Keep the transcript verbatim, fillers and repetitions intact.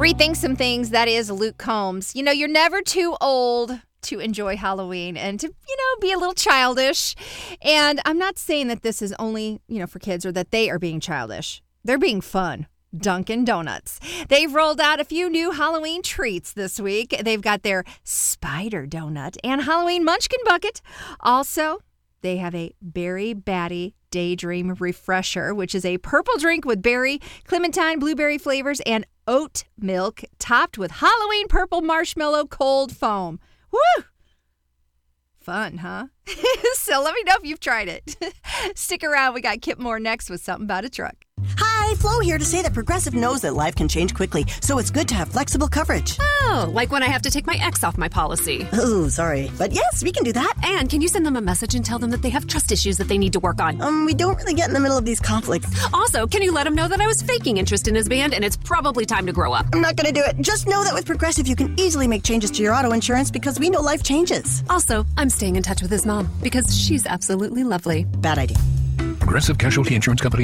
Rethink some things. That is Luke Combs. You know, you're never too old to enjoy Halloween and to, you know, be a little childish. And I'm not saying that this is only, you know, for kids or that they are being childish. They're being fun. Dunkin' Donuts. They've rolled out a few new Halloween treats this week. They've got their Spider Donut and Halloween Munchkin Bucket. Also, they have a Berry Batty Daydream Refresher, which is a purple drink with berry, clementine, blueberry flavors, and oat milk topped with Halloween purple marshmallow cold foam. Woo! Fun, huh? So let me know if you've tried it. Stick around. We got Kip Moore next with something about a truck. Hi, Flo here to say that Progressive knows that life can change quickly, so it's good to have flexible coverage. Oh, like when I have to take my ex off my policy. Oh, sorry. But yes, we can do that. And can you send them a message and tell them that they have trust issues that they need to work on? Um, we don't really get in the middle of these conflicts. Also, can you let him know that I was faking interest in his band and it's probably time to grow up? I'm not going to do it. Just know that with Progressive, you can easily make changes to your auto insurance because we know life changes. Also, I'm staying in touch with his mom because she's absolutely lovely. Bad idea. Progressive Casualty Insurance Company.